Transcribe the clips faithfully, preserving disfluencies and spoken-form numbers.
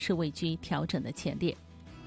是位居调整的前列。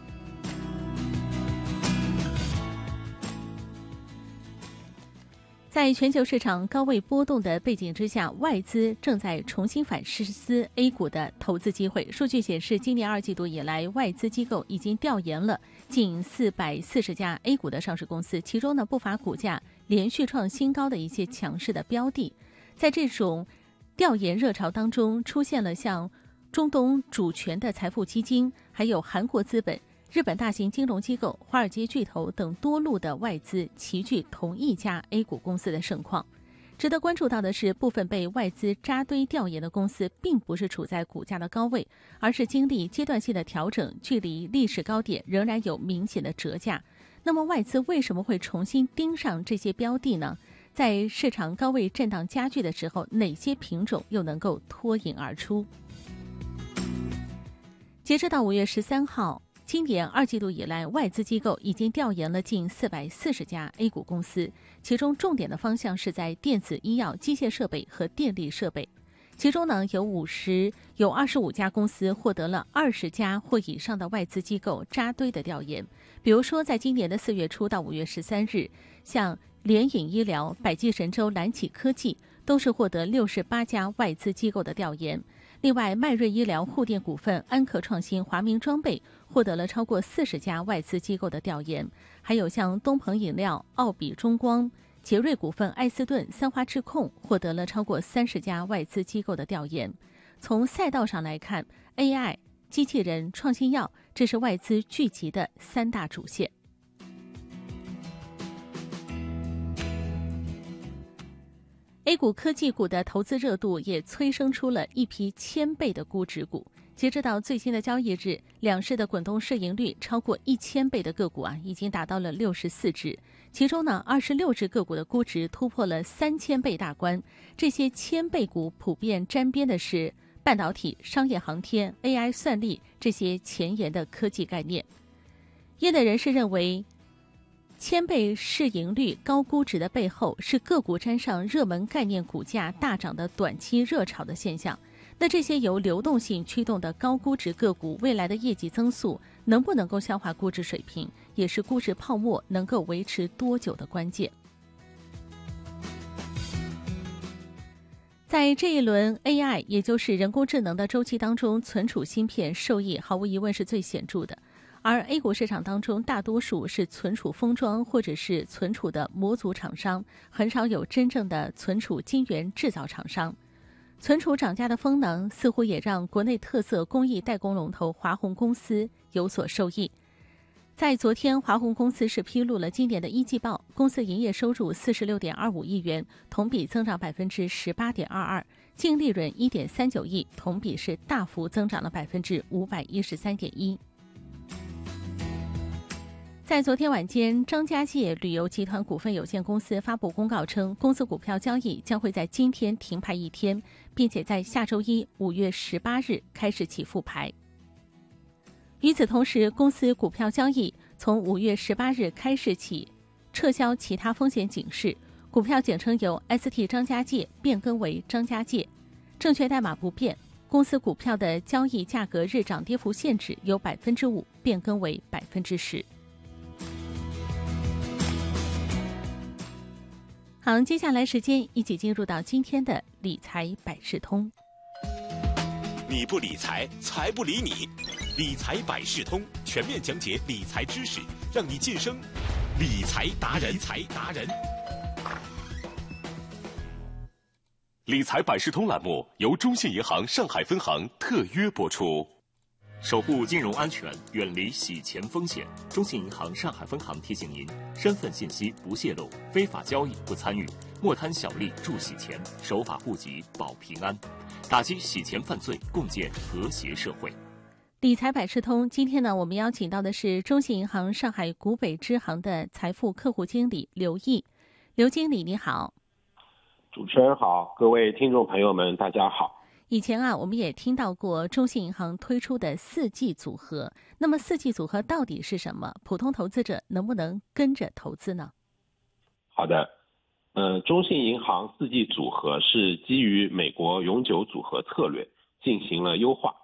在全球市场高位波动的背景之下，外资正在重新反思 A 股的投资机会。数据显示，今年二季度以来，外资机构已经调研了近四百四十家 A 股的上市公司，其中呢不乏股价连续创新高的一些强势的标的。在这种调研热潮当中，出现了像中东主权的财富基金，还有韩国资本、日本大型金融机构、华尔街巨头等多路的外资齐聚同一家 A 股公司的盛况。值得关注到的是，部分被外资扎堆调研的公司并不是处在股价的高位，而是经历阶段性的调整，距离历史高点仍然有明显的折价。那么外资为什么会重新盯上这些标的呢？在市场高位震荡加剧的时候，哪些品种又能够脱颖而出？截止到五月十三号，今年二季度以来，外资机构已经调研了近四百四十家 A 股公司，其中重点的方向是在电子、医药、机械设备和电力设备。其中呢，有五十有二十五家公司获得了二十家或以上的外资机构扎堆的调研。比如说，在今年的四月初到五月十三日，像联影医疗、百济神州、蓝启科技都是获得六十八家外资机构的调研。另外，迈瑞医疗、沪电股份、安克创新、华明装备获得了超过四十家外资机构的调研，还有像东鹏饮料、奥比中光、杰瑞股份、艾斯顿、三花智控获得了超过三十家外资机构的调研。从赛道上来看 ，A I、机器人、创新药，这是外资聚集的三大主线。A 股科技股的投资热度也催生出了一批千倍的估值股。截止到最新的交易日，两市的滚动市盈率超过一千倍的个股啊，已经达到了六十四只。其中呢，二十六只个股的估值突破了三千倍大关。这些千倍股普遍沾边的是半导体、商业航天、A I 算力这些前沿的科技概念。业内人士认为，千倍市盈率高估值的背后是个股沾上热门概念股价大涨的短期热炒的现象。那这些由流动性驱动的高估值个股未来的业绩增速能不能够消化估值水平，也是估值泡沫能够维持多久的关键。在这一轮 A I 也就是人工智能的周期当中，存储芯片受益毫无疑问是最显著的。而 A 股市场当中，大多数是存储封装或者是存储的模组厂商，很少有真正的存储晶圆制造厂商。存储涨价的风能似乎也让国内特色工艺代工龙头华虹公司有所受益。在昨天，华虹公司是披露了今年的一季报，公司营业收入四十六点二五亿元，同比增长百分之十八点二二，净利润一点三九亿，同比是大幅增长了百分之五百一十三点一。在昨天晚间，张家界旅游集团股份有限公司发布公告称，公司股票交易将会在今天停牌一天，并且在下周一五月十八日开始起复牌。与此同时，公司股票交易从五月十八日开始起撤销其他风险警示，股票简称由 S T 张家界变更为张家界，证券代码不变。公司股票的交易价格日涨跌幅限制由百分之五变更为百分之十。好，接下来时间一起进入到今天的理财百事通。 你不理财，财不理你。理财百事通全面讲解理财知识，让你晋升理财达人。理财达人。理财百事通栏目由中信银行上海分行特约播出。守护金融安全，远离洗钱风险。中信银行上海分行提醒您：身份信息不泄露，非法交易不参与，莫贪小利助洗钱，守法户籍保平安，打击洗钱犯罪，共建和谐社会。 理财百事通，今天呢，我们邀请到的是中信银行上海古北支行的财富客户经理刘毅。刘经理你好。 主持人好，各位听众朋友们大家好。 以前啊，我们也听到过中信银行推出的四季组合。那么四季组合到底是什么？普通投资者能不能跟着投资呢？ 好的，呃，中信银行四季组合是基于美国永久组合策略进行了优化。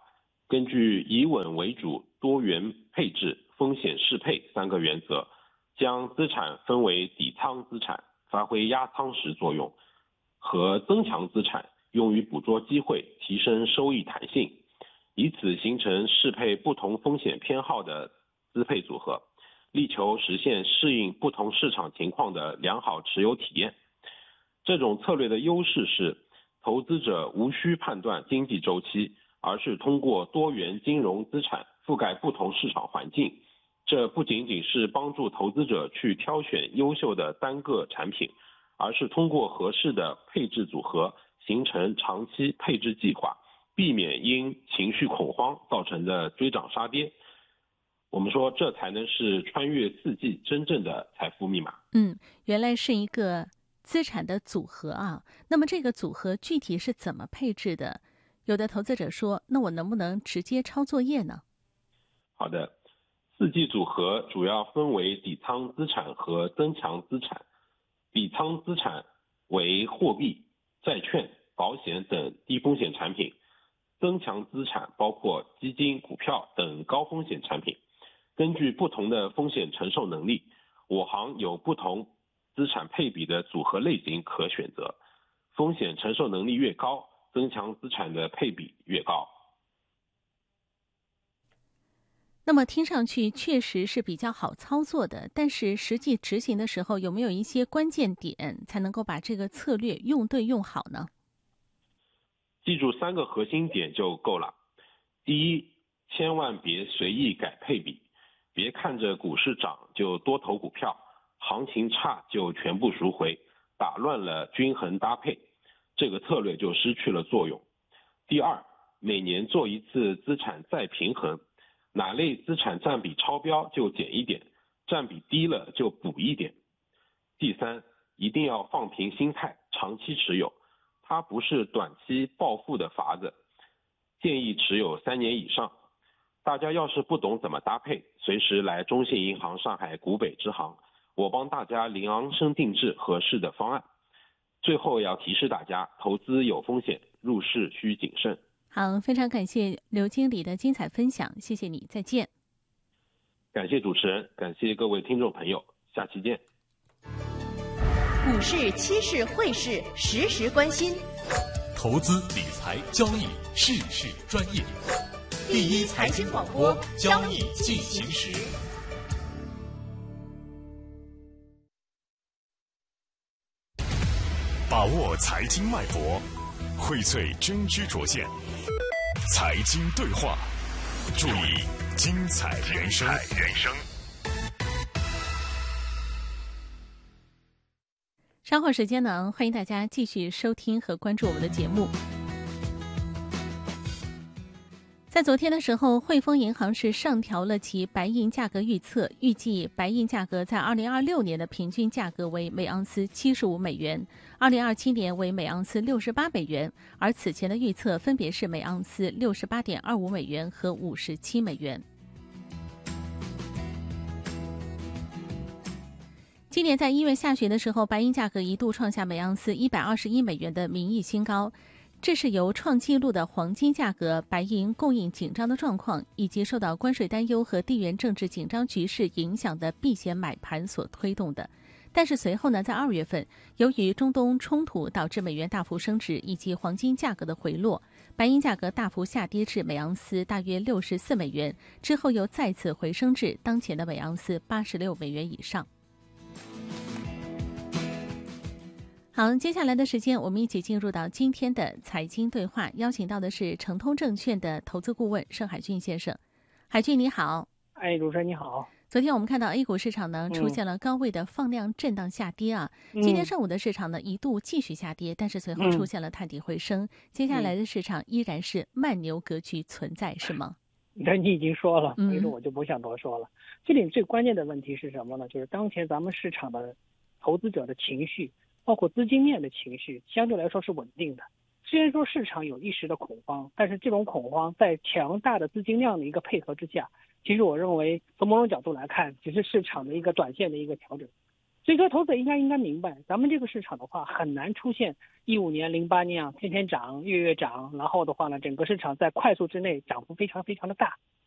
根据以稳为主、多元配置、风险适配三个原则，将资产分为底仓资产，发挥压仓时作用，和增强资产，用于捕捉机会，提升收益弹性，以此形成适配不同风险偏好的资配组合，力求实现适应不同市场情况的良好持有体验。这种策略的优势是，投资者无需判断经济周期，而是通过多元金融资产覆盖不同市场环境。这不仅仅是帮助投资者去挑选优秀的单个产品，而是通过合适的配置组合形成长期配置计划，避免因情绪恐慌造成的追涨杀跌。我们说，这才能是穿越四季真正的财富密码。 嗯，原来是一个资产的组合啊。那么这个组合具体是怎么配置的？有的投资者说，那我能不能直接抄作业呢？ 好的，四季组合主要分为底仓资产和增强资产。底仓资产为货币、债券、保险等低风险产品，增强资产包括基金、股票等高风险产品。根据不同的风险承受能力，我行有不同资产配比的组合类型可选择，风险承受能力越高，增强资产的配比越高。 那么听上去确实是比较好操作的，但是实际执行的时候有没有一些关键点才能够把这个策略用对用好呢？ 记住三个核心点就够了。第一，千万别随意改配比，别看着股市涨就多投股票，行情差就全部赎回，打乱了均衡搭配，这个策略就失去了作用。第二，每年做一次资产再平衡，哪类资产占比超标就减一点，占比低了就补一点。第三，一定要放平心态，长期持有，它不是短期暴富的法子，建议持有三年以上。大家要是不懂怎么搭配，随时来中信银行上海股北支行，我帮大家零量身定制合适的方案。最后要提示大家，投资有风险，入市需谨慎。 好，非常感谢刘经理的精彩分享，谢谢你，再见。 感谢主持人，感谢各位听众朋友，下期见。 股市、期市、汇市，时时关心。 投资理财交易，事事专业。第一财经广播，交易进行时。把握财经脉搏，荟萃真知灼见，财经对话，注意精彩人生。 稍后时间呢，欢迎大家继续收听和关注我们的节目。在昨天的时候，汇丰银行是上调了其白银价格预测，预计白银价格在二零二六年的平均价格为每盎司七十五美元，二零二七年为每盎司六十八美元，而此前的预测分别是每盎司六十八点二五美元和五十七美元。今年在一月下旬的时候，白银价格一度创下每盎司一百二十一美元的名义新高。这是由创纪录的黄金价格、白银供应紧张的状况，以及受到关税担忧和地缘政治紧张局势影响的避险买盘所推动的。但是随后呢，在二月份，由于中东冲突导致美元大幅升值以及黄金价格的回落，白银价格大幅下跌至每盎司大约六十四美元，之后又再次回升至当前的每盎司八十六美元以上。好，接下来的时间我们一起进入到今天的财经对话，邀请到的是诚通证券的投资顾问盛海俊先生。海俊你好。 哎，主持人你好。 昨天我们看到 A 股市场呢出现了高位的放量震荡下跌啊，嗯、今天上午的市场呢一度继续下跌，但是随后出现了探底回升，嗯、接下来的市场依然是慢牛格局存在，是吗？ 那你已经说了，所以说我就不想多说了。嗯、这里最关键的问题是什么呢？就是当前咱们市场的投资者的情绪，包括资金面的情绪相对来说是稳定的。虽然说市场有一时的恐慌，但是这种恐慌在强大的资金量的一个配合之下，其实我认为从某种角度来看，只是市场的一个短线的一个调整。 所以说，投资者应该应该明白，咱们这个市场的话，很难出现一五年、零八年啊，天天涨、月月涨，然后的话呢，整个市场在快速之内涨幅非常非常的大。